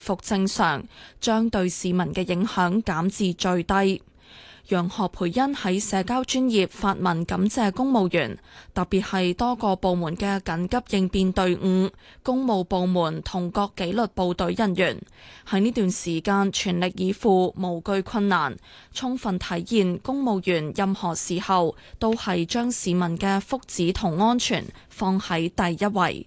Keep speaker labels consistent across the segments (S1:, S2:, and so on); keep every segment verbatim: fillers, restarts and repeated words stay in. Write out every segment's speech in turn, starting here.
S1: 復正常，將對市民嘅影響減至最低。楊何培恩喺社交專頁發文感謝公務員，特別係多個部門嘅緊急應變隊伍、公務部門同各紀律部隊人員喺呢段時間全力以赴，無懼困難，充分體現公務員任何時候都係將市民嘅福祉同安全放喺第一位。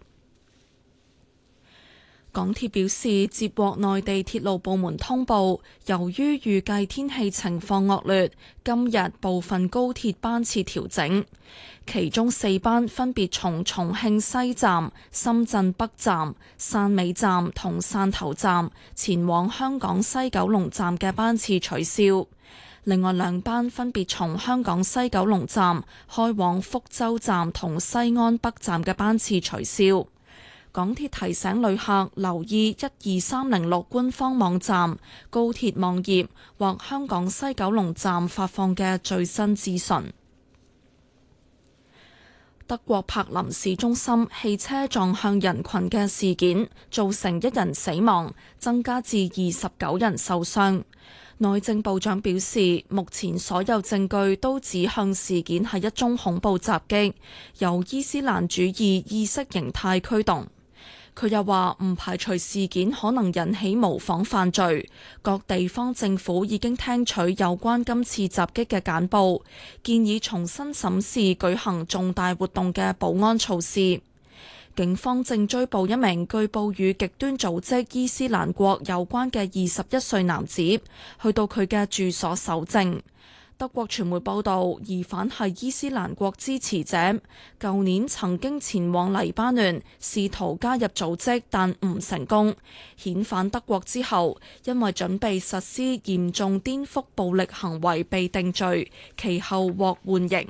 S1: 港鐵表示，接獲內地鐵路部門通報，由於預計天氣情況惡劣，今日部分高鐵班次調整，其中四班分別從重慶西站、深圳北站、汕尾站同汕頭站前往香港西九龍站嘅班次取消，另外兩班分別從香港西九龍站開往福州站同西安北站嘅班次取消。港鐵提醒旅客留意一二三零六官方網站、高鐵網頁或香港西九龍站發放嘅最新資訊。德國柏林市中心汽車撞向人群嘅事件，造成一人死亡，增加至二十九人受傷。內政部長表示，目前所有證據都指向事件係一宗恐怖襲擊，由伊斯蘭主義意識形態驅動。佢又話唔排除事件可能引起模仿犯罪，各地方政府已經聽取有關今次襲擊嘅簡報，建議重新審視舉行重大活動嘅保安措施。警方正追捕一名據報與極端組織伊斯蘭國有關嘅二十一歲男子，去到佢嘅住所搜證。德國傳媒報道，疑犯係伊斯蘭國支持者，舊年曾經前往黎巴嫩，試圖加入組織，但唔成功。遣返德國之後，因為準備實施嚴重顛覆暴力行為被定罪，其後獲緩刑。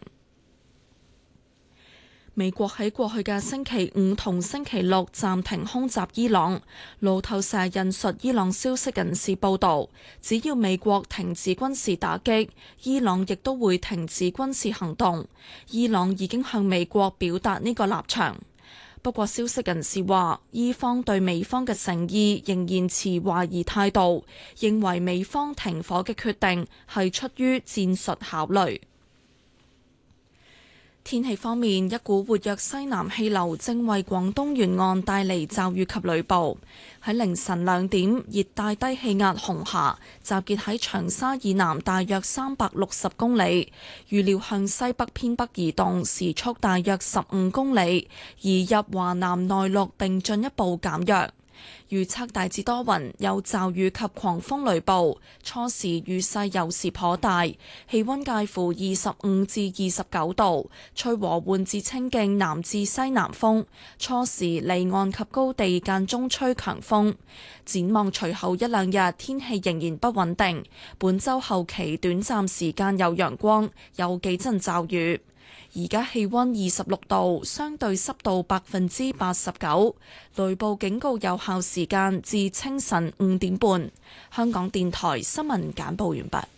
S1: 美國喺過去嘅星期五同星期六暫停空襲伊朗。路透社引述伊朗消息人士報導，只要美國停止軍事打擊，伊朗亦都會停止軍事行動。伊朗已經向美國表達呢個立場。不過消息人士話，伊方對美方嘅誠意仍然持懷疑態度，認為美方停火嘅決定係出於戰術考慮。天氣方面，一股活躍西南氣流正為廣東沿岸帶嚟驟雨及雷暴。喺凌晨兩點，熱帶低氣壓紅霞集結喺長沙以南大約三百六十公里，預料向西北偏北移動，時速大約十五公里，移入華南內陸並進一步減弱。預測大致多雲，有驟雨及狂風雷暴，初時雨勢有時頗大，氣溫介乎二十五至二十九度，吹和緩至清勁南至西南風，初時離岸及高地間中吹強風。展望隨後一兩日天氣仍然不穩定，本週後期短暫時間有陽光，有幾陣驟雨。而家氣溫二十六度，相對濕度百分之八十九，雷暴警告有效時間至清晨五點半。香港電台新聞簡報完畢。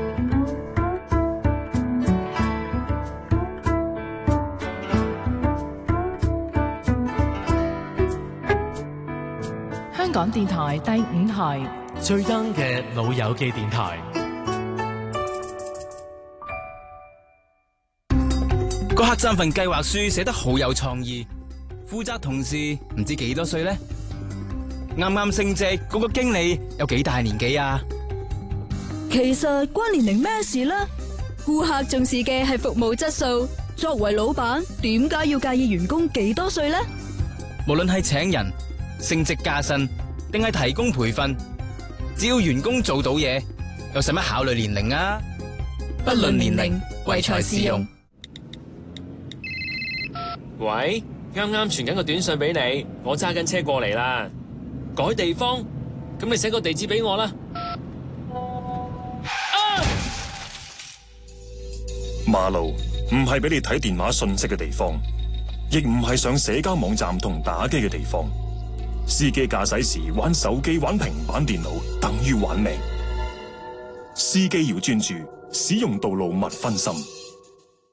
S2: 香港電台第五台
S3: 最 young 嘅老友記電台。
S4: 個黑三份計劃書寫得好有創意，負責同事唔知幾多歲呢？啱啱升職嗰個經理有幾大年紀啊？
S5: 其實關年齡咩事呢？顧客重視嘅係服務質素，作為老闆點解要介意員工幾多歲呢？
S4: 無論係請人、升職加薪定係提供培訓，只要員工做到嘢，又使乜考慮年齡啊？不論年齡，唯才是用。
S6: 喂，啱啱傳緊個短信俾你，我揸緊車過嚟啦。改地方，咁你寫個地址俾我啦。啊！
S7: 馬路唔係俾你睇電話信息嘅地方，亦唔係上社交網站同打機嘅地方。司機駕駛時玩手機、玩平板電腦，等於玩命。司機要專注，使用道路勿分心。